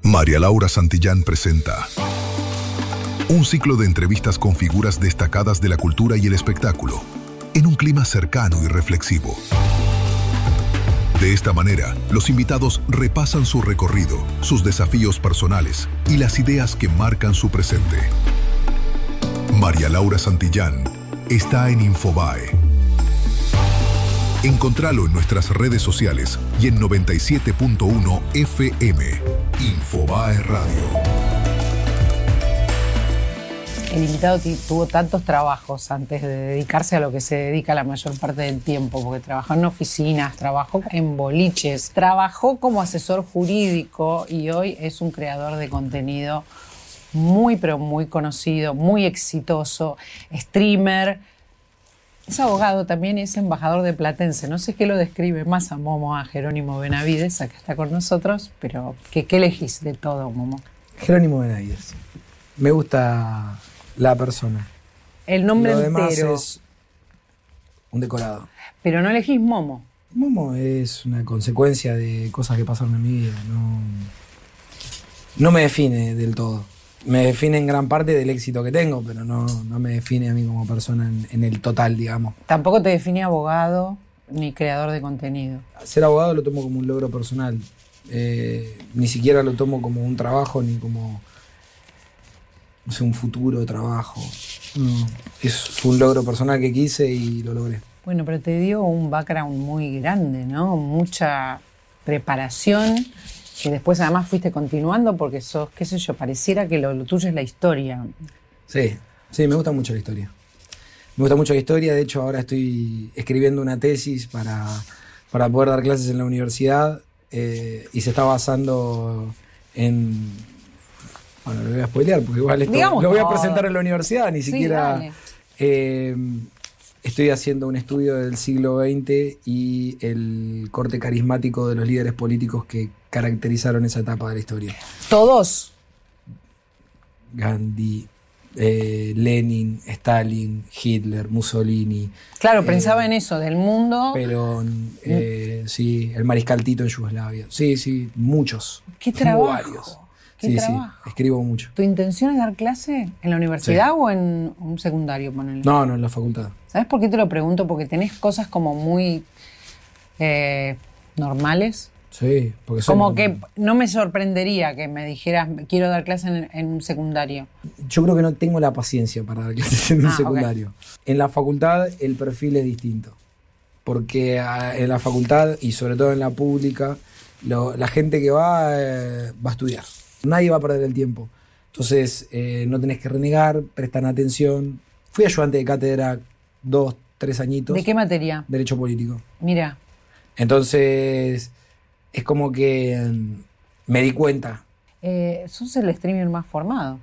María Laura Santillán presenta un ciclo de entrevistas con figuras destacadas de la cultura y el espectáculo, en un clima cercano y reflexivo. De esta manera, los invitados repasan su recorrido, sus desafíos personales y las ideas que marcan su presente. María Laura Santillán está en Infobae. Encontralo en nuestras redes sociales y en 97.1 FM. Infobae Radio. El invitado tuvo tantos trabajos antes de dedicarse a lo que se dedica la mayor parte del tiempo, porque trabajó en oficinas, trabajó en boliches, trabajó como asesor jurídico y hoy es un creador de contenido muy, pero muy conocido, muy exitoso, streamer. Es abogado también y es embajador de Platense. No sé qué lo describe más a Momo, a Jerónimo Benavides, a que está con nosotros, pero ¿qué elegís de todo, Momo? Jerónimo Benavides. Me gusta la persona. El nombre lo demás entero. Es un decorado. Pero no elegís Momo. Momo es una consecuencia de cosas que pasaron en mi vida. No me define del todo. Me define en gran parte del éxito que tengo, pero no me define a mí como persona en el total, digamos. Tampoco te define abogado ni creador de contenido. Ser abogado lo tomo como un logro personal. Ni siquiera lo tomo como un trabajo ni como, no sé, un futuro de trabajo. No, es un logro personal que quise y lo logré. Bueno, pero te dio un background muy grande, ¿no? Mucha preparación, que después además fuiste continuando porque sos, qué sé yo, pareciera que lo tuyo es la historia. Sí, me gusta mucho la historia. Me gusta mucho la historia, de hecho ahora estoy escribiendo una tesis para poder dar clases en la universidad y se está basando en... Bueno, lo voy a spoilear porque igual esto lo voy a presentar en la universidad, ni siquiera... Estoy haciendo un estudio del siglo XX y el corte carismático de los líderes políticos que caracterizaron esa etapa de la historia. ¿Todos? Gandhi, Lenin, Stalin, Hitler, Mussolini. Claro, pensaba en eso, del mundo. Perón, sí, el mariscal Tito en Yugoslavia. Sí, muchos. ¿Qué trabajo? Varios. ¿Qué trabajo? Sí, escribo mucho. ¿Tu intención es dar clase en la universidad o en un secundario? Ponele? No, en la facultad. ¿Sabes por qué te lo pregunto? Porque tenés cosas como muy normales. Sí, porque como que no me sorprendería que me dijeras quiero dar clase en un secundario. Yo creo que no tengo la paciencia para dar clases en un secundario. Okay. En la facultad el perfil es distinto. Porque en la facultad y sobre todo en la pública, la gente que va a estudiar. Nadie va a perder el tiempo. Entonces no tenés que renegar, prestan atención. Fui ayudante de cátedra 2, 3 añitos. ¿De qué materia? Derecho político. Mira. Entonces es como que me di cuenta. ¿Sos el streamer más formado?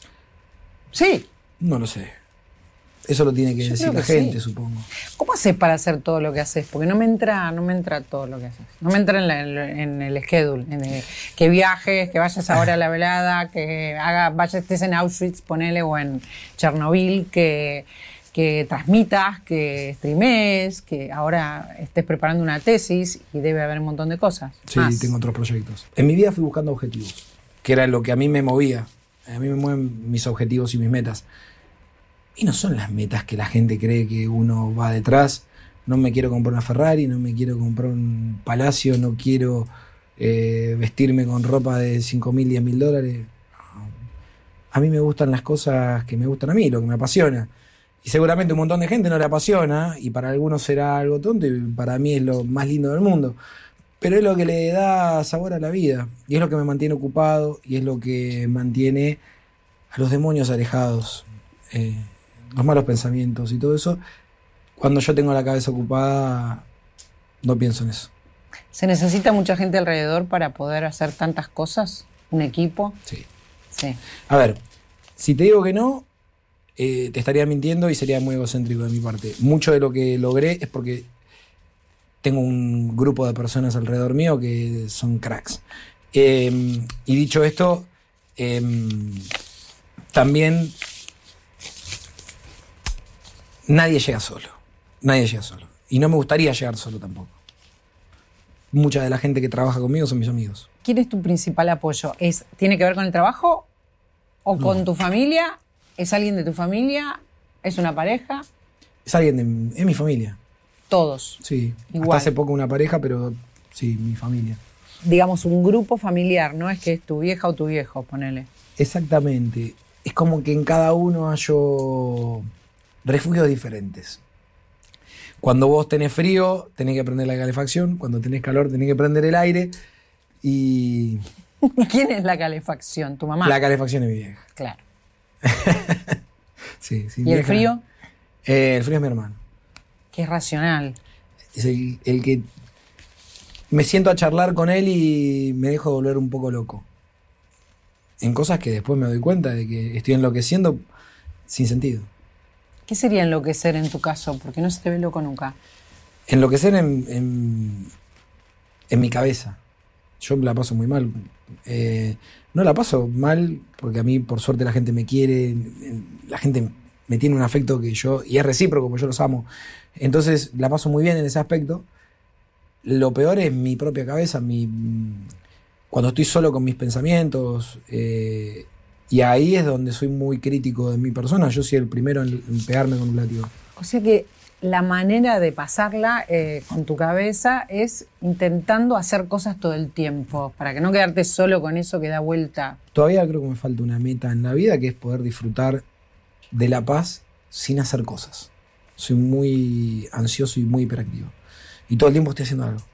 Sí. No lo sé. Eso lo tiene que decir la gente, sí. Supongo. ¿Cómo haces para hacer todo lo que haces? Porque no me entra todo lo que haces. No me entra en el schedule. Que viajes, que vayas ahora a la velada, que estés en Auschwitz, ponele, o en Chernobyl, que transmitas, que streames, que ahora estés preparando una tesis y debe haber un montón de cosas. Sí, tengo otros proyectos. En mi vida fui buscando objetivos, que era lo que a mí me movía. A mí me mueven mis objetivos y mis metas. Y no son las metas que la gente cree que uno va detrás. No me quiero comprar una Ferrari, no me quiero comprar un palacio, no quiero vestirme con ropa de $5.000, $10.000. A mí me gustan las cosas que me gustan a mí, lo que me apasiona. Y seguramente un montón de gente no le apasiona, y para algunos será algo tonto, y para mí es lo más lindo del mundo. Pero es lo que le da sabor a la vida, y es lo que me mantiene ocupado, y es lo que mantiene a los demonios alejados. Los malos pensamientos y todo eso, cuando yo tengo la cabeza ocupada, no pienso en eso. ¿Se necesita mucha gente alrededor para poder hacer tantas cosas? ¿Un equipo? Sí. A ver, si te digo que no, te estaría mintiendo y sería muy egocéntrico de mi parte. Mucho de lo que logré es porque tengo un grupo de personas alrededor mío que son cracks. Y dicho esto, también... Nadie llega solo. Y no me gustaría llegar solo tampoco. Mucha de la gente que trabaja conmigo son mis amigos. ¿Quién es tu principal apoyo? ¿Tiene que ver con el trabajo o con tu familia? ¿Es alguien de tu familia? ¿Es una pareja? Es alguien es mi familia. Todos. Sí. Igual. Hasta hace poco una pareja, pero sí, mi familia. Digamos, un grupo familiar, no es que es tu vieja o tu viejo, ponele. Exactamente. Es como que en cada uno hay refugios diferentes. Cuando vos tenés frío, tenés que prender la calefacción. Cuando tenés calor, tenés que prender el aire. Y ¿Quién es la calefacción? ¿Tu mamá? la calefacción es mi vieja. Claro. Sí, sí, ¿Y el frío? El frío es mi hermano. Que es racional. Es el que me siento a charlar con él y me dejo volver un poco loco. En cosas que después me doy cuenta de que estoy enloqueciendo sin sentido. ¿Qué sería enloquecer en tu caso? Porque no se te ve loco nunca. Enloquecer en mi cabeza. Yo la paso muy mal. No la paso mal porque a mí, por suerte, la gente me quiere. La gente me tiene un afecto y es recíproco, porque yo los amo. Entonces la paso muy bien en ese aspecto. Lo peor es mi propia cabeza, cuando estoy solo con mis pensamientos. Y ahí es donde soy muy crítico de mi persona. Yo soy el primero en pegarme con un látigo. O sea que la manera de pasarla con tu cabeza es intentando hacer cosas todo el tiempo, para que no quedarte solo con eso que da vuelta. Todavía creo que me falta una meta en la vida, que es poder disfrutar de la paz sin hacer cosas. Soy muy ansioso y muy hiperactivo. Y todo el tiempo estoy haciendo algo.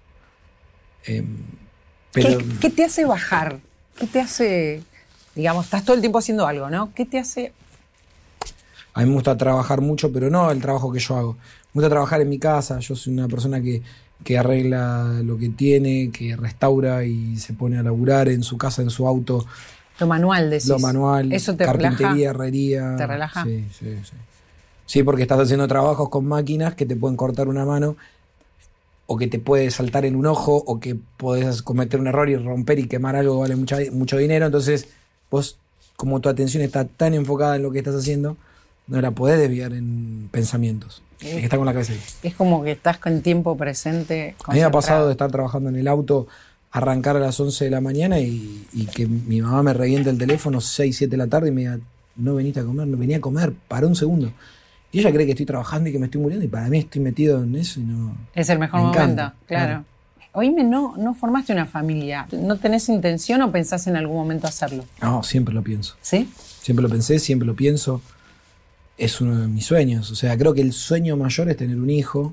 Pero ¿Qué te hace bajar? ¿Qué te hace, digamos, estás todo el tiempo haciendo algo, ¿no? ¿Qué te hace? a mí me gusta trabajar mucho, pero no el trabajo que yo hago. Me gusta trabajar en mi casa. Yo soy una persona que arregla lo que tiene, que restaura y se pone a laburar en su casa, en su auto. Lo manual, decís. Lo manual, ¿Eso te carpintería, relaja? herrería. ¿Te relaja? Sí. Sí, porque estás haciendo trabajos con máquinas que te pueden cortar una mano, o que te puede saltar en un ojo, o que podés cometer un error y romper y quemar algo que vale mucho dinero. Entonces, vos, como tu atención está tan enfocada en lo que estás haciendo, no la podés desviar en pensamientos. Es que está con la cabeza ahí. Es como que estás con tiempo presente. A mí me ha pasado concentrado. de estar trabajando en el auto, arrancar a las 11 de la mañana y que mi mamá me reviente el teléfono 6, 7 de la tarde y me diga, no veniste a comer, no venía a comer, para un segundo. Y ella cree que estoy trabajando y que me estoy muriendo, y para mí estoy metido en eso y no. Es el mejor me momento, encanta, claro. Oíme, no formaste una familia. ¿No tenés intención o pensás en algún momento hacerlo? No, siempre lo pienso. ¿Sí? Siempre lo pensé, siempre lo pienso. Es uno de mis sueños. O sea, creo que el sueño mayor es tener un hijo.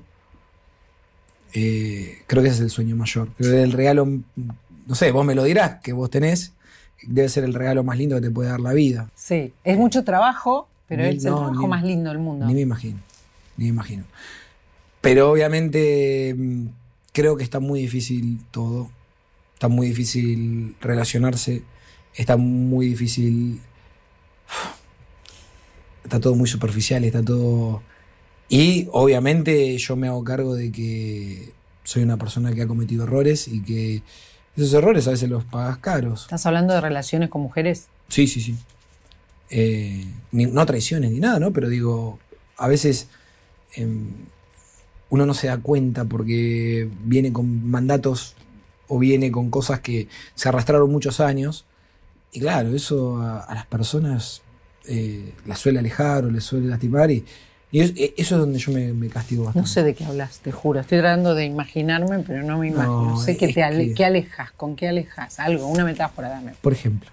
Creo que ese es el sueño mayor. Creo que el regalo, no sé, vos me lo dirás, que vos tenés, debe ser el regalo más lindo que te puede dar la vida. Sí. Es mucho trabajo, pero es el No, trabajo más lindo del mundo. Ni me imagino. Pero obviamente creo que está muy difícil todo. Está muy difícil relacionarse. Está muy difícil. Está todo muy superficial, está todo. Y obviamente yo me hago cargo de que soy una persona que ha cometido errores y que esos errores a veces los pagas caros. ¿Estás hablando de relaciones con mujeres? Sí. No traiciones ni nada, ¿no? Pero digo, a veces uno no se da cuenta porque viene con mandatos o viene con cosas que se arrastraron muchos años. Y claro, eso a las personas las suele alejar o les suele lastimar. Y eso es donde yo me castigo bastante. No sé de qué hablas, te juro. Estoy tratando de imaginarme, pero no me imagino. No, sé que es ¿qué alejas? ¿Con qué alejas? Algo, una metáfora, dame. Por ejemplo,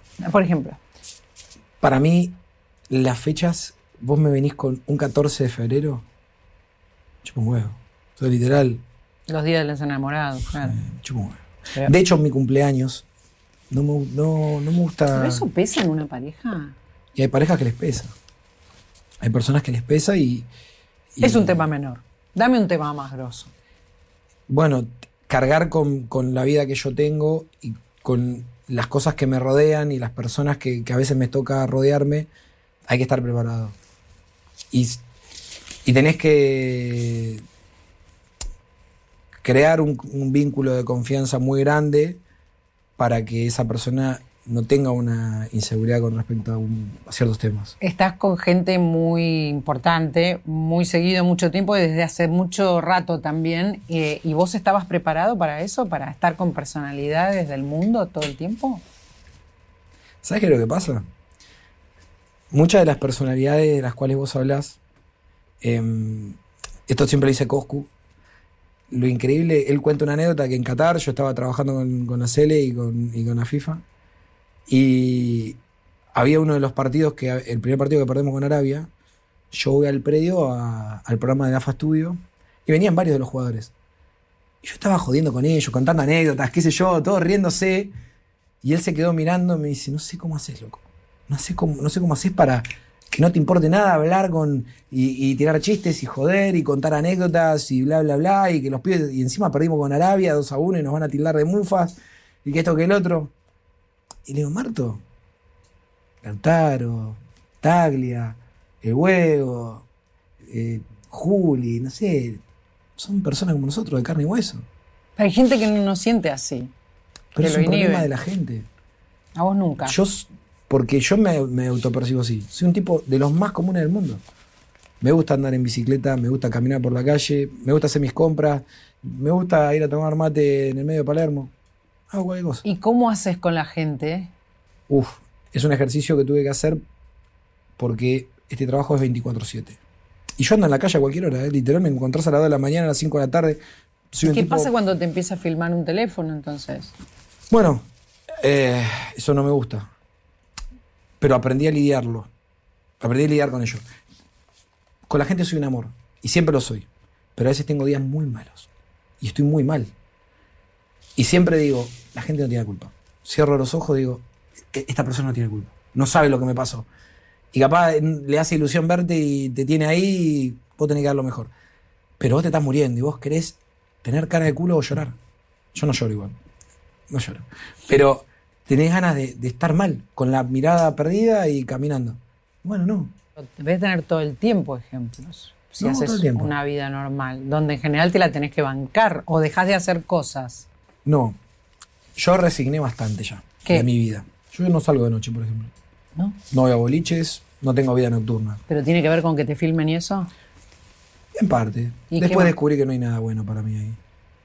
para mí, las fechas, vos me venís con un 14 de febrero, chupa un huevo. Eso es literal. Los días de los enamorados, claro. Chupa un huevo. Pero- De hecho, mi cumpleaños no me gusta. ¿Pero eso pesa en una pareja? Y hay parejas que les pesa. Hay personas que les pesa y Es un tema menor. Dame un tema más grosso. Bueno, cargar con la vida que yo tengo y con las cosas que me rodean y las personas que a veces me toca rodearme, hay que estar preparado. Y tenés que crear un vínculo de confianza muy grande para que esa persona no tenga una inseguridad con respecto a ciertos temas. Estás con gente muy importante, muy seguido, mucho tiempo, y desde hace mucho rato también. ¿Y vos estabas preparado para eso, para estar con personalidades del mundo todo el tiempo? ¿Sabes qué es lo que pasa? Muchas de las personalidades de las cuales vos hablás, esto siempre lo dice Coscu, lo increíble, él cuenta una anécdota que en Qatar yo estaba trabajando con la Sele y con la FIFA, y había uno de los partidos, el primer partido que perdemos con Arabia, yo voy al predio, al programa de AFA Studio, y venían varios de los jugadores. Y yo estaba jodiendo con ellos, contando anécdotas, qué sé yo, todos riéndose, y él se quedó mirando y me dice, no sé cómo haces, loco. No sé cómo haces para que no te importe nada hablar y tirar chistes y joder y contar anécdotas y bla, bla, bla, y que los pibes, y encima perdimos con Arabia 2-1 y nos van a tildar de mufas, y que esto que el otro. Y le digo, Marto, Lautaro, Taglia, El Huevo, Juli, no sé, son personas como nosotros, de carne y hueso. Hay gente que no siente así. Pero que es un lo inhibe. problema de la gente. A vos nunca. Porque yo me autopercibo así. Soy un tipo de los más comunes del mundo. Me gusta andar en bicicleta, me gusta caminar por la calle, me gusta hacer mis compras, me gusta ir a tomar mate en el medio de Palermo. Hago cualquier cosa. ¿Y cómo haces con la gente? Es un ejercicio que tuve que hacer porque este trabajo es 24/7. Y yo ando en la calle a cualquier hora, literal, me encontrás a las 2 de la mañana, a las 5 de la tarde. ¿Qué pasa cuando te empieza a filmar un teléfono entonces? Bueno, eso no me gusta. Pero aprendí a lidiarlo. Aprendí a lidiar con ello. Con la gente soy un amor. Y siempre lo soy. Pero a veces tengo días muy malos. Y estoy muy mal. Y siempre digo, la gente no tiene culpa. Cierro los ojos y digo, esta persona no tiene culpa. No sabe lo que me pasó. Y capaz le hace ilusión verte y te tiene ahí y vos tenés que dar lo mejor. Pero vos te estás muriendo y vos querés tener cara de culo o llorar. Yo no lloro igual. No lloro. Pero tenés ganas de estar mal, con la mirada perdida y caminando. Bueno, no. Debes tener todo el tiempo ejemplos. Si No, haces todo el tiempo. una vida normal, donde en general te la tenés que bancar o dejás de hacer cosas. No. Yo resigné bastante ya de mi vida. Yo no salgo de noche, por ejemplo. ¿No? No voy a boliches, no tengo vida nocturna. ¿Pero tiene que ver con que te filmen y eso? En parte. ¿Y Después qué descubrí que no hay nada bueno para mí ahí.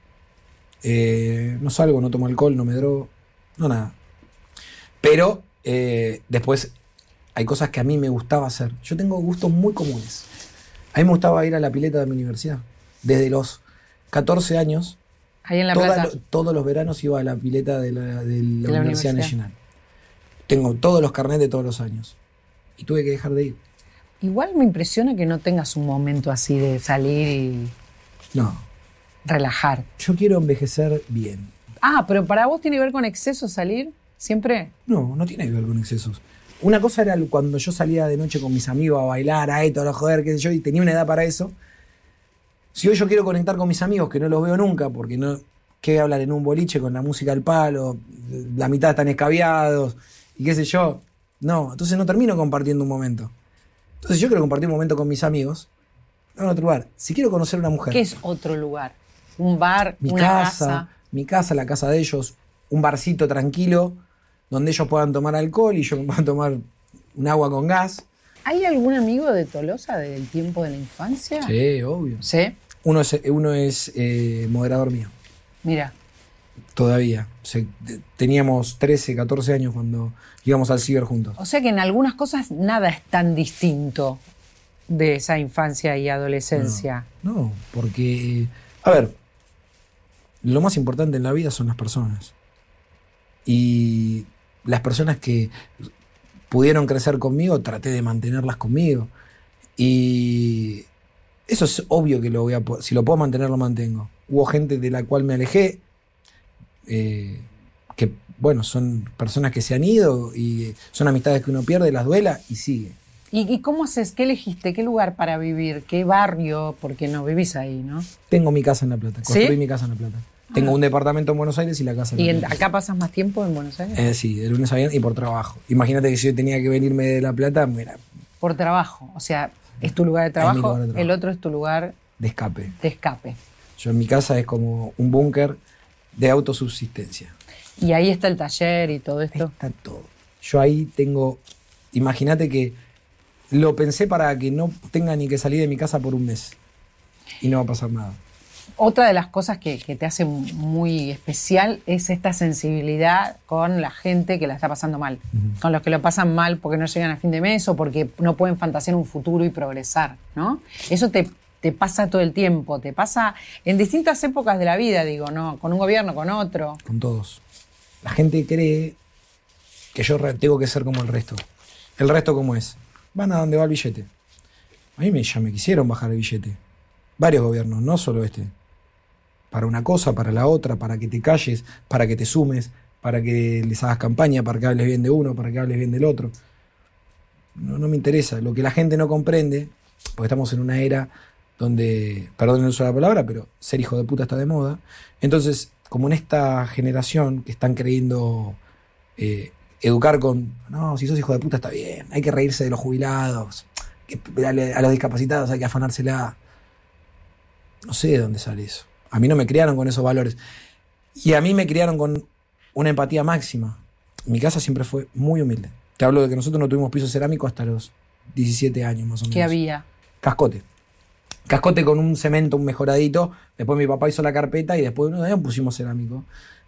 No salgo, no tomo alcohol, no me drogo, no nada. Pero después hay cosas que a mí me gustaba hacer. Yo tengo gustos muy comunes. A mí me gustaba ir a la pileta de mi universidad. Desde los 14 años, Ahí en La Plata. todos los veranos iba a la pileta de la Universidad Nacional. Tengo todos los carnets de todos los años. Y tuve que dejar de ir. Igual me impresiona que no tengas un momento así de salir y No. relajar. Yo quiero envejecer bien. Pero para vos tiene que ver con exceso salir, siempre. No, no tiene que ver con excesos. Una cosa era cuando yo salía de noche con mis amigos a bailar, a esto, a joder, qué sé yo, y tenía una edad para eso. Si hoy yo quiero conectar con mis amigos, que no los veo nunca, porque no, ¿qué voy a hablar en un boliche con la música al palo? La mitad están escabiados, y qué sé yo. No, entonces no termino compartiendo un momento. Entonces yo quiero compartir un momento con mis amigos en otro lugar. Si quiero conocer a una mujer. ¿Qué es otro lugar? ¿Un bar? Mi ¿Una casa? Mi casa, la casa de ellos, un barcito tranquilo, donde ellos puedan tomar alcohol y yo pueda tomar un agua con gas. ¿Hay algún amigo de Tolosa del tiempo de la infancia? Sí, obvio. ¿Sí? Uno es moderador mío. Mira. Todavía. Teníamos 13, 14 años cuando íbamos al ciber juntos. O sea que en algunas cosas nada es tan distinto de esa infancia y adolescencia. No, porque, a ver, lo más importante en la vida son las personas. Y las personas que pudieron crecer conmigo, traté de mantenerlas conmigo. Y eso es obvio que si lo puedo mantener, lo mantengo. Hubo gente de la cual me alejé, que, bueno, son personas que se han ido y son amistades que uno pierde, las duela y sigue. ¿Y cómo haces? ¿Qué elegiste? ¿Qué lugar para vivir? ¿Qué barrio? Porque no vivís ahí, ¿no? Tengo mi casa en La Plata. Construí ¿Sí? mi casa en La Plata. Tengo un departamento en Buenos Aires y la casa en ¿Y La Plata. acá pasas más tiempo en Buenos Aires? Sí, de lunes a viernes y por trabajo. Imagínate que si yo tenía que venirme de La Plata, mira, Por trabajo. O sea, es tu lugar de trabajo, mi lugar de trabajo. el otro es tu lugar de escape. de escape. Yo en mi casa es como un búnker de autosubsistencia. Y ahí está el taller y todo esto. Está todo. Yo ahí tengo, imagínate que lo pensé para que no tenga ni que salir de mi casa por un mes. Y no va a pasar nada. Otra de las cosas que te hace muy especial es esta sensibilidad con la gente que la está pasando mal. Con los que lo pasan mal porque no llegan a fin de mes o porque no pueden fantasear un futuro y progresar, ¿no? Eso te pasa todo el tiempo, te pasa en distintas épocas de la vida, digo, ¿no? Con un gobierno, con otro. Con todos. La gente cree que yo tengo que ser como el resto. ¿El resto cómo es? Van a donde va el billete. A mí ya me quisieron bajar el billete. Varios gobiernos, no solo este. Para una cosa, para la otra, para que te calles, para que te sumes, para que les hagas campaña, para que hables bien de uno, para que hables bien del otro. No me interesa. Lo que la gente no comprende, porque estamos en una era donde, perdón el uso de la palabra, pero ser hijo de puta está de moda. Entonces, como en esta generación que están creyendo educar con, no, si sos hijo de puta está bien, hay que reírse de los jubilados, a los discapacitados hay que afanársela. No sé de dónde sale eso. A mí no me criaron con esos valores. Y a mí me criaron con una empatía máxima. Mi casa siempre fue muy humilde. Te hablo de que nosotros no tuvimos piso cerámico hasta los 17 años más o menos. ¿Qué había? Cascote. Cascote con un cemento, un mejoradito. Después mi papá hizo la carpeta y después de unos días pusimos cerámico.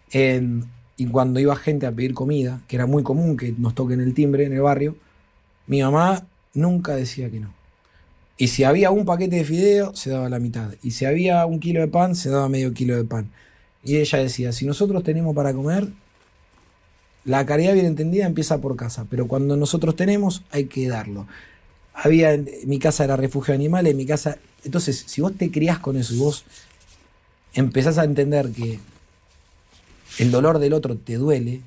Y cuando iba gente a pedir comida, que era muy común que nos toquen el timbre en el barrio, mi mamá nunca decía que no. Y si había un paquete de fideo, se daba la mitad. Y si había 1 kilo de pan, se daba medio kilo de pan. Y ella decía, si nosotros tenemos para comer, la caridad bien entendida empieza por casa. Pero cuando nosotros tenemos, hay que darlo. Mi casa era refugio de animales, mi casa... Entonces, si vos te criás con eso y vos empezás a entender que el dolor del otro te duele,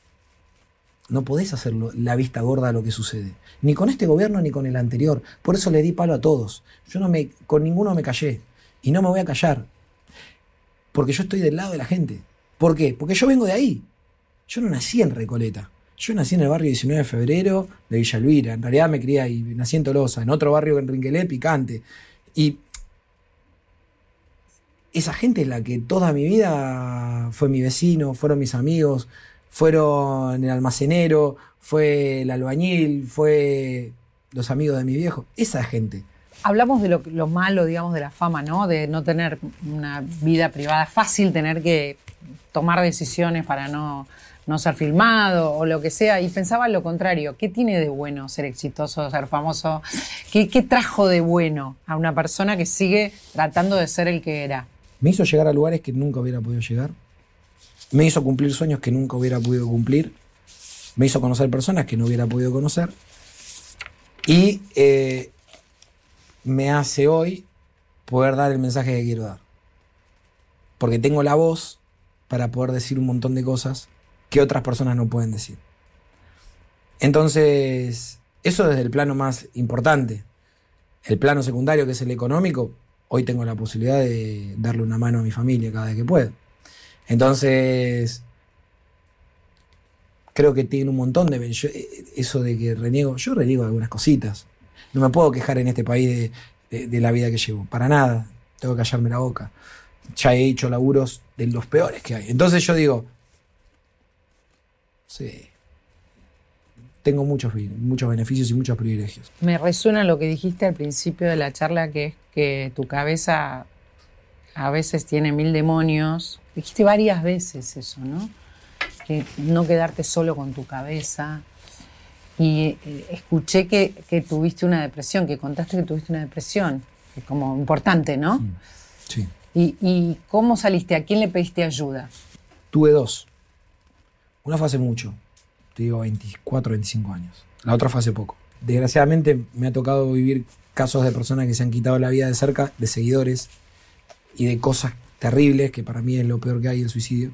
no podés hacer la vista gorda a lo que sucede. Ni con este gobierno ni con el anterior. Por eso le di palo a todos. Yo con ninguno me callé. Y no me voy a callar. Porque yo estoy del lado de la gente. ¿Por qué? Porque yo vengo de ahí. Yo no nací en Recoleta. Yo nací en el barrio 19 de febrero de Villa Elvira. En realidad me crié ahí. Nací en Tolosa, en otro barrio en Rinquelé, Picante. Y esa gente es la que toda mi vida fue mi vecino, fueron mis amigos, fueron el almacenero, fue el albañil, fue los amigos de mi viejo. Esa gente. Hablamos de lo malo, digamos, de la fama, ¿no? De no tener una vida privada. Fácil tener que tomar decisiones para no ser filmado o lo que sea. Y pensaba lo contrario. ¿Qué tiene de bueno ser exitoso, ser famoso? ¿Qué trajo de bueno a una persona que sigue tratando de ser el que era? Me hizo llegar a lugares que nunca hubiera podido llegar. Me hizo cumplir sueños que nunca hubiera podido cumplir. Me hizo conocer personas que no hubiera podido conocer. Y me hace hoy poder dar el mensaje que quiero dar. Porque tengo la voz para poder decir un montón de cosas que otras personas no pueden decir. Entonces, eso desde el plano más importante. El plano secundario, que es el económico, hoy tengo la posibilidad de darle una mano a mi familia cada vez que puedo. Entonces, creo que tiene un montón de... eso de que reniego, yo reniego algunas cositas. No me puedo quejar en este país de la vida que llevo, para nada. Tengo que callarme la boca. Ya he hecho laburos de los peores que hay. Entonces yo digo, sí, tengo muchos beneficios y muchos privilegios. Me resuena lo que dijiste al principio de la charla, que es que tu cabeza a veces tiene 1000 demonios. Dijiste varias veces eso, ¿no? Que no quedarte solo con tu cabeza. Y escuché que tuviste una depresión, que contaste que tuviste una depresión, que es como importante, ¿no? Sí. ¿Y cómo saliste? ¿A quién le pediste ayuda? Tuve 2. Una fue hace mucho, te digo 24, 25 años. La otra fue hace poco. Desgraciadamente me ha tocado vivir casos de personas que se han quitado la vida de cerca, de seguidores y de cosas terribles, que para mí es lo peor que hay, el suicidio.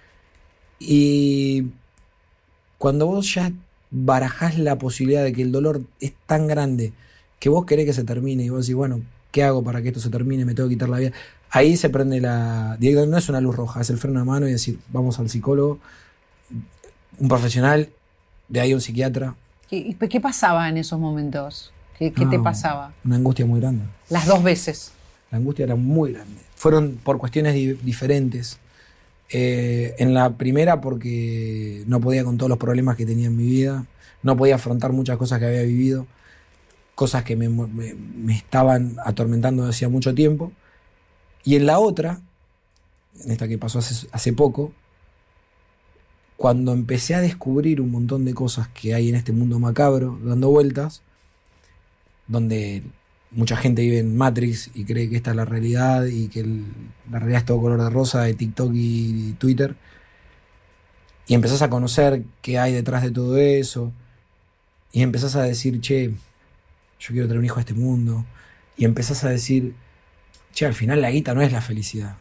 Y cuando vos ya barajás la posibilidad de que el dolor es tan grande que vos querés que se termine y vos decís, bueno, ¿qué hago para que esto se termine? Me tengo que quitar la vida. Ahí se prende no es una luz roja, es el freno de mano y decir, vamos al psicólogo, un profesional, de ahí un psiquiatra. ¿Qué pasaba en esos momentos? ¿Qué te pasaba? Una angustia muy grande. Las 2 veces. La angustia era muy grande. Fueron por cuestiones diferentes. En la primera porque no podía con todos los problemas que tenía en mi vida, no podía afrontar muchas cosas que había vivido, cosas que me estaban atormentando desde hacía mucho tiempo. Y en la otra, en esta que pasó hace poco, cuando empecé a descubrir un montón de cosas que hay en este mundo macabro dando vueltas, donde mucha gente vive en Matrix y cree que esta es la realidad y que la realidad es todo color de rosa de TikTok y Twitter, y empezás a conocer qué hay detrás de todo eso, y empezás a decir, che, yo quiero tener un hijo a este mundo, y empezás a decir, che, al final la guita no es la felicidad.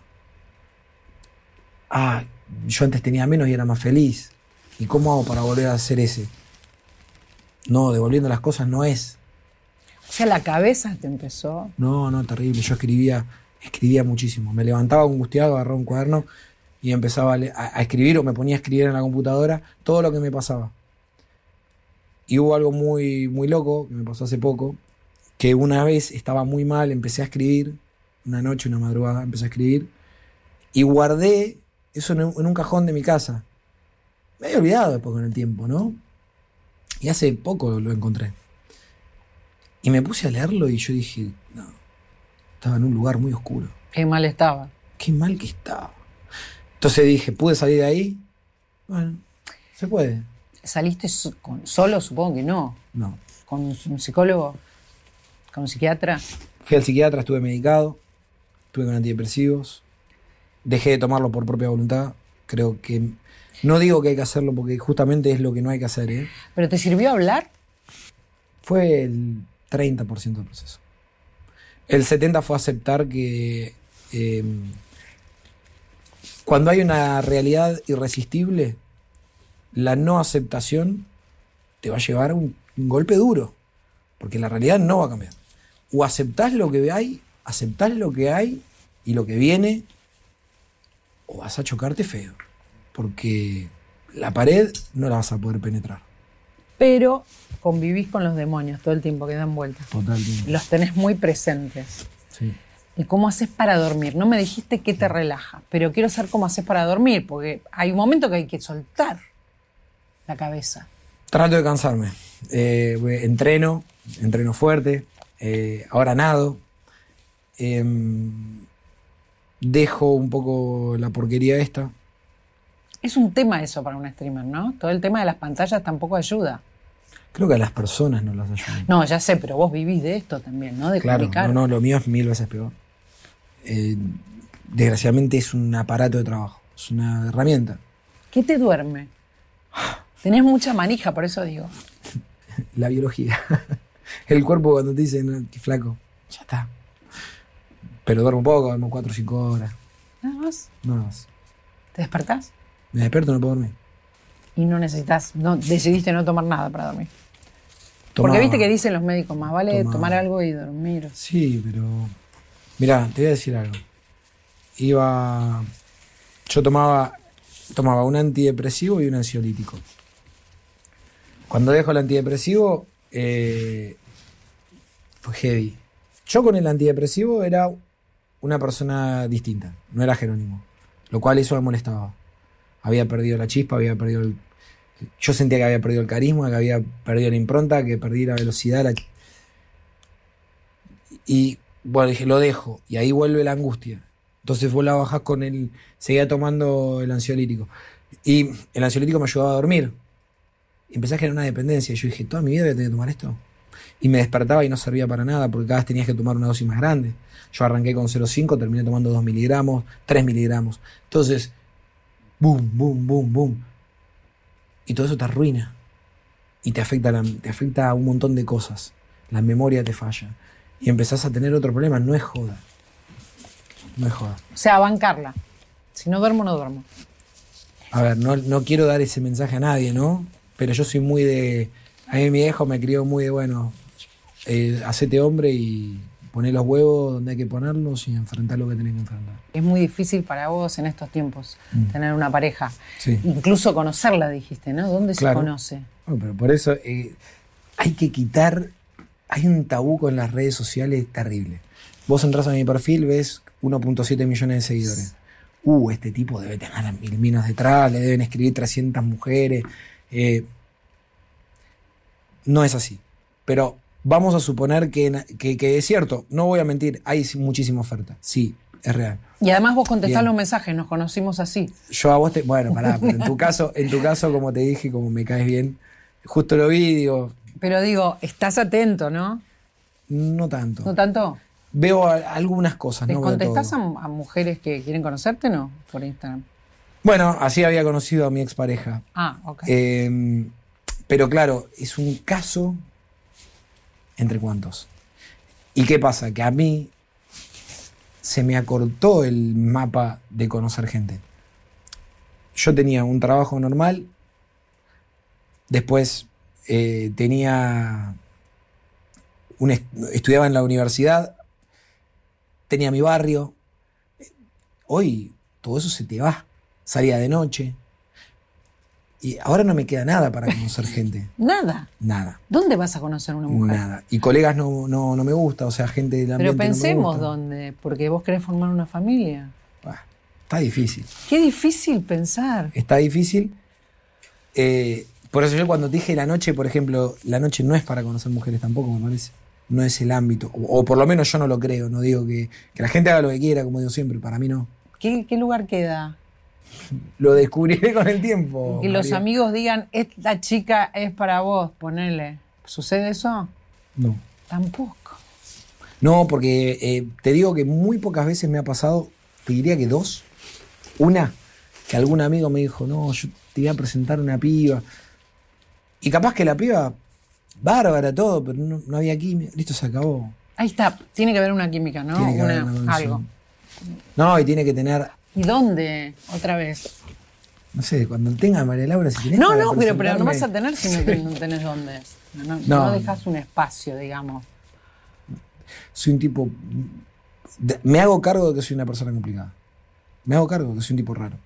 Yo antes tenía menos y era más feliz. ¿Y cómo hago para volver a ser ese? No, devolviendo las cosas no es. O sea, la cabeza te empezó. No, terrible. Yo escribía muchísimo. Me levantaba angustiado, agarraba un cuaderno y empezaba a escribir, o me ponía a escribir en la computadora todo lo que me pasaba. Y hubo algo muy, muy loco que me pasó hace poco, que una vez estaba muy mal, empecé a escribir, una noche, una madrugada, empecé a escribir y guardé eso en un cajón de mi casa. Me había olvidado después con el tiempo, ¿no? Y hace poco lo encontré. Y me puse a leerlo y yo dije, no, estaba en un lugar muy oscuro. Qué mal estaba. Qué mal que estaba. Entonces dije, ¿pude salir de ahí? Bueno, se puede. ¿Saliste solo? Supongo que no. No. ¿Con un psicólogo? ¿Con un psiquiatra? Fui al psiquiatra, estuve medicado, estuve con antidepresivos. Dejé de tomarlo por propia voluntad. Creo que... No digo que hay que hacerlo porque justamente es lo que no hay que hacer, ¿eh? ¿Pero te sirvió hablar? Fue el 30% del proceso. El 70% fue aceptar que cuando hay una realidad irresistible, la no aceptación te va a llevar a un golpe duro, porque la realidad no va a cambiar. O aceptás lo que hay y lo que viene, o vas a chocarte feo, porque la pared no la vas a poder penetrar. Pero convivís con los demonios todo el tiempo que dan vueltas. Totalmente. Los tenés muy presentes. Sí. ¿Y cómo haces para dormir? No me dijiste qué te relaja, pero quiero saber cómo haces para dormir, porque hay un momento que hay que soltar la cabeza. Trato de cansarme. Entreno fuerte. Ahora nado. Dejo un poco la porquería esta. Es un tema eso para un streamer, ¿no? Todo el tema de las pantallas tampoco ayuda. Creo que a las personas no las ayuda. No, ya sé, pero vos vivís de esto también, ¿no? De claro, comunicar. No, lo mío es 1000 veces peor. Desgraciadamente es un aparato de trabajo, es una herramienta. ¿Qué te duerme? Tenés mucha manija, por eso digo. La biología. El cuerpo cuando te dice, no, qué flaco, ya está. Pero duermo poco, duermo 4 o 5 horas. ¿Nada más? Nada más. ¿Te despertás? Me despierto, no puedo dormir. Y no decidiste no tomar nada para dormir. Tomaba, porque viste que dicen los médicos, más vale tomar algo y dormir. Sí, pero... Mirá, te voy a decir algo. Yo tomaba un antidepresivo y un ansiolítico. Cuando dejo el antidepresivo, fue heavy. Yo con el antidepresivo era una persona distinta, no era Jerónimo. Lo cual eso me molestaba. Había perdido la chispa, yo sentía que había perdido el carisma, que había perdido la impronta, que perdí la velocidad. Y bueno, dije, lo dejo. Y ahí vuelve la angustia. Entonces vos la bajás seguía tomando el ansiolítico. Y el ansiolítico me ayudaba a dormir. Y empecé a generar una dependencia. Y yo dije, toda mi vida voy a tener que tomar esto. Y me despertaba y no servía para nada, porque cada vez tenías que tomar una dosis más grande. Yo arranqué con 0,5, terminé tomando 2 miligramos, 3 miligramos. Entonces, boom, boom, boom, boom. Y todo eso te arruina. Y te afecta a un montón de cosas. La memoria te falla. Y empezás a tener otro problema. No es joda. No es joda. O sea, bancarla. Si no duermo, no duermo. A ver, no quiero dar ese mensaje a nadie, ¿no? Pero yo soy muy de... A mí mi viejo me crió muy de, bueno, hacete hombre y poné los huevos donde hay que ponerlos y enfrentar lo que tenés que enfrentar. Es muy difícil para vos en estos tiempos tener una pareja. Sí. Incluso conocerla, dijiste, ¿no? ¿Dónde claro. se conoce? Bueno, pero por eso hay que quitar... Hay un tabú con las redes sociales terrible. Vos entras a mi perfil, ves 1.7 millones de seguidores. este tipo debe tener a 1000 minas detrás, le deben escribir 300 mujeres. No es así. Pero vamos a suponer que es cierto, no voy a mentir, hay muchísima oferta. Sí, es real. Y además vos contestás Bien. los mensajes, nos conocimos así. Yo a vos bueno, pará, pero en tu caso, como te dije, como me caes bien, justo lo vi y digo, Pero digo, estás atento, ¿no? no tanto. ¿No tanto? Veo algunas cosas, ¿Les no veo todo. contestás a mujeres que quieren conocerte, no? Por Instagram. Bueno, así había conocido a mi expareja. Ah, ok. Pero claro, es un caso entre cuantos. ¿Y qué pasa? Que a mí se me acortó el mapa de conocer gente. Yo tenía un trabajo normal, después estudiaba en la universidad, tenía mi barrio. Hoy todo eso se te va. Salía de noche. Y ahora no me queda nada para conocer gente. Nada. Nada. ¿Dónde vas a conocer una mujer? Nada. Y colegas no me gusta, o sea, gente del ambiente Pero pensemos no me gusta. dónde, porque vos querés formar una familia. Está difícil. Qué difícil pensar. Está difícil. Por eso yo cuando te dije la noche, por ejemplo, la noche no es para conocer mujeres tampoco, me parece. No es el ámbito. O por lo menos yo no lo creo. No digo que la gente haga lo que quiera, como digo siempre. Para mí no. ¿Qué lugar queda? Lo descubriré con el tiempo. Que los María. amigos digan, esta chica es para vos, ponele. ¿Sucede eso? No. Tampoco. No, porque te digo que muy pocas veces me ha pasado, te diría que 2. Una, que algún amigo me dijo, no, yo te voy a presentar una piba. Y capaz que la piba, bárbara, todo, pero no había química. Listo, se acabó. Ahí está, tiene que haber una química, ¿no? Tiene que haber una conexión. Algo. No, y tiene que tener, ¿Y dónde? Otra vez. no sé, cuando tenga a María Laura, si tenés No, para no, pero no presentarme- vas a tener si no tenés dónde. No dejas un espacio, digamos. Soy un tipo... Me hago cargo de que soy una persona complicada. Me hago cargo de que soy un tipo raro.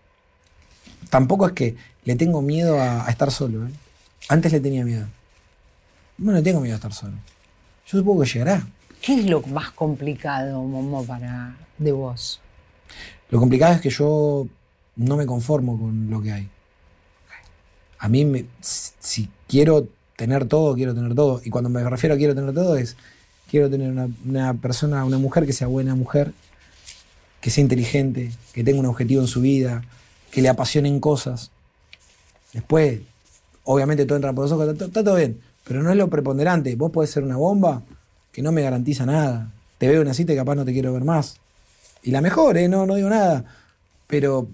Tampoco es que le tengo miedo a estar solo, ¿eh? Antes le tenía miedo. No le tengo miedo a estar solo. Yo supongo que llegará. ¿Qué es lo más complicado, Momo, de vos? Lo complicado es que yo no me conformo con lo que hay. A mí, si quiero tener todo, quiero tener todo. Y cuando me refiero a quiero tener todo es, quiero tener una persona, una mujer que sea buena mujer, que sea inteligente, que tenga un objetivo en su vida, que le apasionen cosas. Después, obviamente todo entra por los ojos, está todo bien, pero no es lo preponderante. Vos podés ser una bomba que no me garantiza nada. Te veo en una cita y capaz no te quiero ver más. Y la mejor, no digo nada. Pero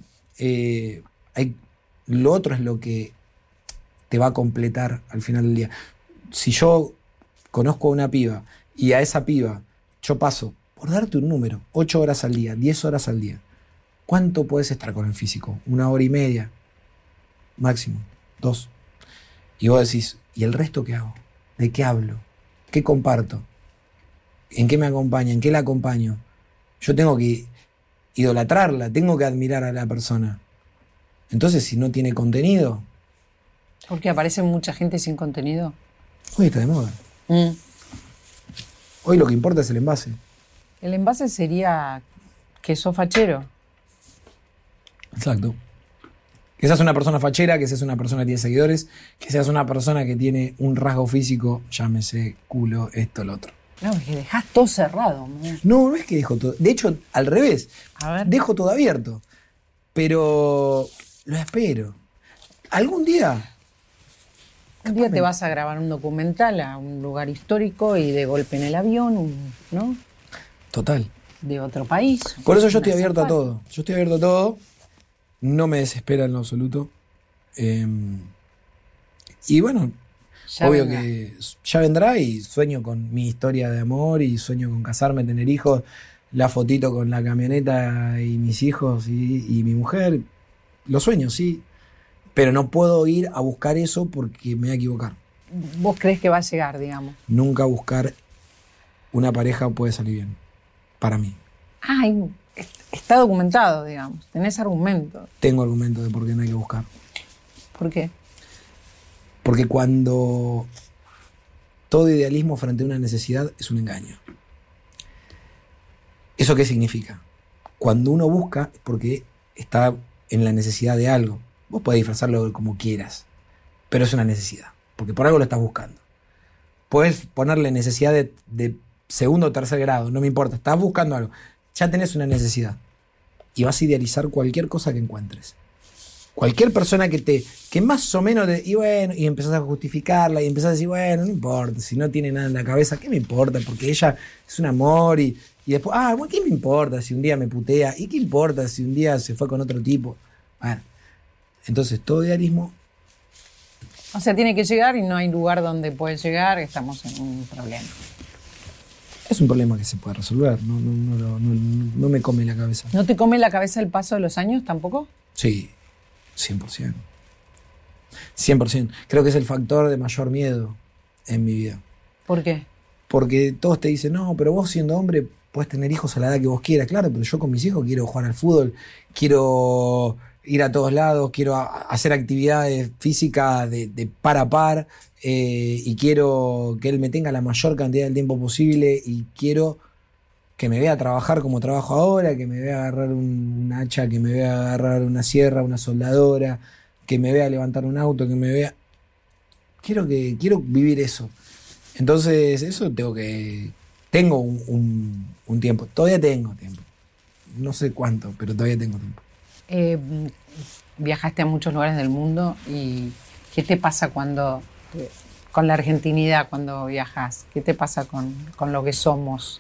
lo otro es lo que te va a completar al final del día. Si yo conozco a una piba y a esa piba yo paso, por darte un número, 8 horas al día, 10 horas al día, ¿cuánto puedes estar con el físico? 1 hora y media, máximo, 2. Y vos decís, ¿y el resto qué hago? ¿De qué hablo? ¿Qué comparto? ¿En qué me acompaña? ¿En qué la acompaño? Yo tengo que idolatrarla, tengo que admirar a la persona. Entonces, si no tiene contenido, Porque aparece mucha gente sin contenido. hoy está de moda. Hoy lo que importa es el envase. El envase sería que sos fachero. Exacto. Que seas una persona fachera, que seas una persona que tiene seguidores, que seas una persona que tiene un rasgo físico, llámese culo, esto, lo otro. Claro, es que dejás todo cerrado. No es que dejo todo. De hecho, al revés. A ver. Dejo todo abierto. Pero lo espero. Algún día. Un día te vas a grabar un documental a un lugar histórico y de golpe en el avión, ¿no? Total. De otro país. Por eso yo estoy Una abierto a azafata. todo. Yo estoy abierto a todo. No me desespera en lo absoluto. Y bueno, Ya obvio vendrá. que ya vendrá y sueño con mi historia de amor y sueño con casarme, tener hijos, la fotito con la camioneta y mis hijos y mi mujer. Lo sueño, sí. Pero no puedo ir a buscar eso porque me voy a equivocar. Vos crees que va a llegar, digamos. Nunca buscar una pareja puede salir bien. Para mí. Está documentado, digamos. Tenés argumentos. Tengo argumentos de por qué no hay que buscar. ¿Por qué? Porque cuando todo idealismo frente a una necesidad es un engaño. ¿Eso qué significa? Cuando uno busca es porque está en la necesidad de algo. Vos podés disfrazarlo como quieras, pero es una necesidad, porque por algo lo estás buscando. Podés ponerle necesidad de segundo o tercer grado, no me importa, estás buscando algo. Ya tenés una necesidad. Y vas a idealizar cualquier cosa que encuentres. Cualquier persona que más o menos, y empezás a justificarla, y empezás a decir, bueno, no importa, si no tiene nada en la cabeza, ¿qué me importa? Porque ella es un amor, y después, bueno, ¿qué me importa si un día me putea? ¿Y qué importa si un día se fue con otro tipo? Bueno, entonces todo idealismo. O sea, tiene que llegar y no hay lugar donde puede llegar, estamos en un problema. Es un problema que se puede resolver, no me come la cabeza. ¿No te come la cabeza el paso de los años tampoco? Sí, 100%. 100%. Creo que es el factor de mayor miedo en mi vida. ¿Por qué? Porque todos te dicen, no, pero vos siendo hombre puedes tener hijos a la edad que vos quieras. Claro, pero yo con mis hijos quiero jugar al fútbol, quiero ir a todos lados, quiero hacer actividades físicas de par a par, y quiero que él me tenga la mayor cantidad de tiempo posible, y quiero que me vea trabajar como trabajo ahora, que me vea agarrar un hacha, que me vea agarrar una sierra, una soldadora, que me vea levantar un auto, que me vea... Quiero vivir eso. Entonces, eso tengo un tiempo. Todavía tengo tiempo. No sé cuánto, pero todavía tengo tiempo. Viajaste a muchos lugares del mundo, y ¿qué te pasa con la argentinidad cuando viajas? ¿Qué te pasa con lo que somos?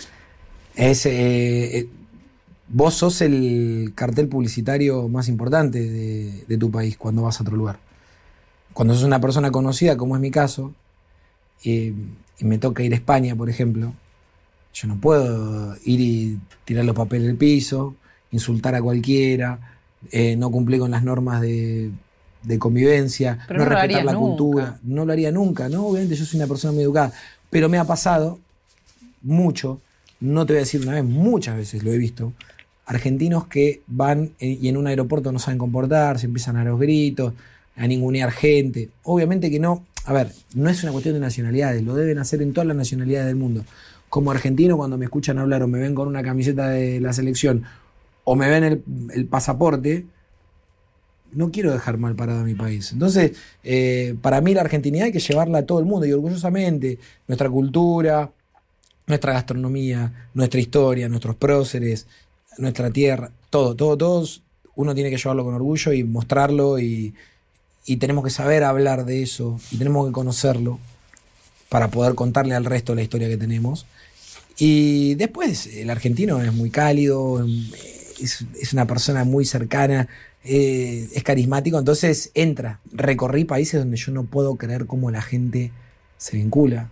Vos sos el cartel publicitario más importante de tu país cuando vas a otro lugar. Cuando sos una persona conocida, como es mi caso, y me toca ir a España, por ejemplo, yo no puedo ir y tirar los papeles al piso, insultar a cualquiera, no cumplir con las normas de convivencia, no respetar la cultura. No lo haría nunca, ¿no? Obviamente yo soy una persona muy educada, pero me ha pasado mucho, no te voy a decir una vez, muchas veces lo he visto, argentinos que van y en un aeropuerto no saben comportarse, empiezan a los gritos, a ningunear gente. Obviamente que no, a ver, no es una cuestión de nacionalidades, lo deben hacer en todas las nacionalidades del mundo. Como argentino, cuando me escuchan hablar o me ven con una camiseta de la selección o me ven el pasaporte, no quiero dejar mal parado a mi país. Entonces, para mí la argentinidad hay que llevarla a todo el mundo, y orgullosamente nuestra cultura, nuestra gastronomía, nuestra historia, nuestros próceres, nuestra tierra, todos, uno tiene que llevarlo con orgullo y mostrarlo, y tenemos que saber hablar de eso, y tenemos que conocerlo para poder contarle al resto la historia que tenemos. Y después, el argentino es muy cálido, es una persona muy cercana, es carismático, entonces recorrí países donde yo no puedo creer cómo la gente se vincula.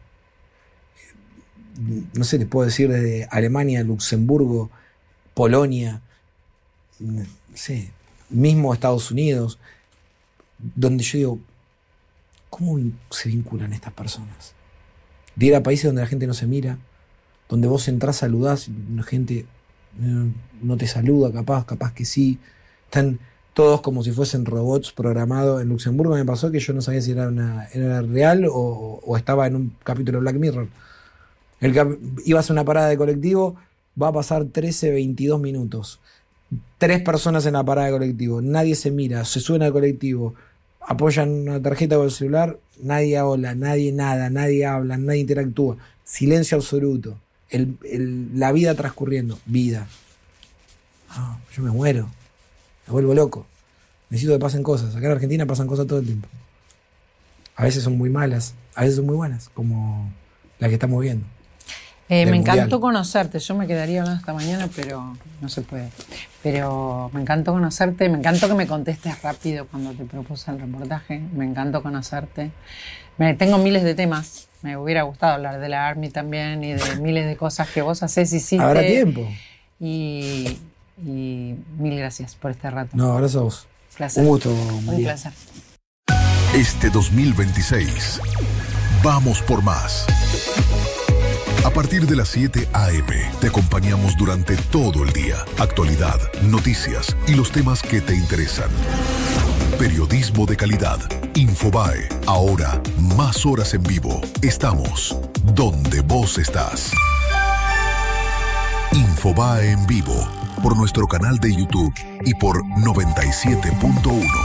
No sé, te puedo decir desde Alemania, Luxemburgo, Polonia, no sé, mismo Estados Unidos, donde yo digo, ¿cómo se vinculan estas personas? De ir a países donde la gente no se mira, donde vos entrás, saludás, la gente no te saluda, capaz que sí. Están todos como si fuesen robots programados. En Luxemburgo me pasó que yo no sabía si era real o estaba en un capítulo de Black Mirror. Ibas a una parada de colectivo, va a pasar 22 minutos. 3 personas en la parada de colectivo, nadie se mira, se suben al colectivo, apoyan una tarjeta o el celular, nadie habla, nadie nada, nadie habla, nadie interactúa. Silencio absoluto. La vida transcurriendo. Vida. Yo me muero. Me vuelvo loco. Necesito que pasen cosas. Acá en Argentina pasan cosas todo el tiempo. A veces son muy malas, a veces son muy buenas, como la que estamos viendo. Me encantó conocerte. Yo me quedaría hablando esta mañana, pero no se puede. Pero me encantó conocerte. Me encantó que me contestes rápido cuando te propuse el reportaje. Me encantó conocerte. Tengo miles de temas. Me hubiera gustado hablar de la Army también y de miles de cosas que vos hacés y hiciste. Habrá tiempo. Y mil gracias por este rato. No, gracias a vos. Placer. Un gusto, María. Un placer. Este 2026, vamos por más. A partir de las 7 a.m. te acompañamos durante todo el día. Actualidad, noticias y los temas que te interesan. Periodismo de calidad. Infobae. Ahora, más horas en vivo. Estamos donde vos estás. Infobae en vivo. por nuestro canal de YouTube y por 97.1.